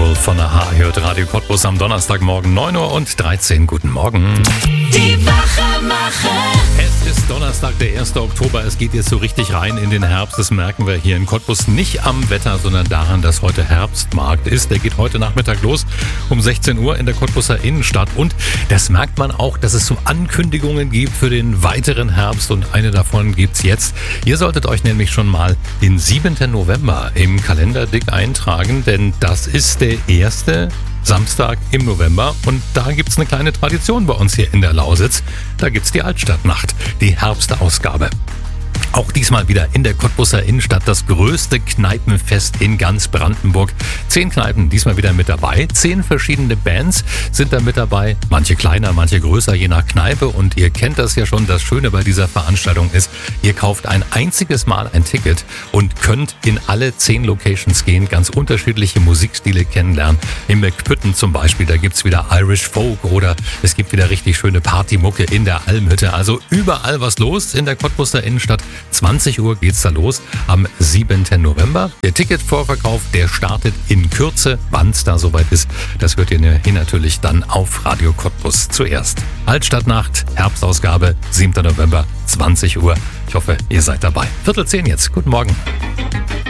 Casual von AHA hört Radio Cottbus am Donnerstagmorgen 9:13 Uhr. Guten Morgen. Die Wachermacher. Es ist Donnerstag, der 1. Oktober. Es geht jetzt so richtig rein in den Herbst. Das merken wir hier in Cottbus nicht am Wetter, sondern daran, dass heute Herbstmarkt ist. Der geht heute Nachmittag los um 16 Uhr in der Cottbuser Innenstadt. Und das merkt man auch, dass es so Ankündigungen gibt für den weiteren Herbst. Und eine davon gibt's jetzt. Ihr solltet euch nämlich schon mal den 7. November im Kalender dick eintragen, denn das ist der erste Samstag im November und da gibt's eine kleine Tradition bei uns hier in der Lausitz. Da gibt's die Altstadtnacht, die Herbstausgabe. Auch diesmal wieder in der Cottbuser Innenstadt das größte Kneipenfest in ganz Brandenburg. 10 Kneipen diesmal wieder mit dabei. 10 verschiedene Bands sind da mit dabei. Manche kleiner, manche größer, je nach Kneipe. Und ihr kennt das ja schon. Das Schöne bei dieser Veranstaltung ist, ihr kauft ein einziges Mal ein Ticket und könnt in alle 10 Locations gehen, ganz unterschiedliche Musikstile kennenlernen. In McPütten zum Beispiel, da gibt's wieder Irish Folk oder es gibt wieder richtig schöne Partymucke in der Almhütte. Also überall was los in der Cottbuser Innenstadt. 20 Uhr geht's da los am 7. November. Der Ticketvorverkauf, der startet in Kürze. Wann's da soweit ist, das hört ihr hier natürlich dann auf Radio Cottbus zuerst. Altstadtnacht, Herbstausgabe, 7. November, 20 Uhr. Ich hoffe, ihr seid dabei. 9:45 jetzt. Guten Morgen.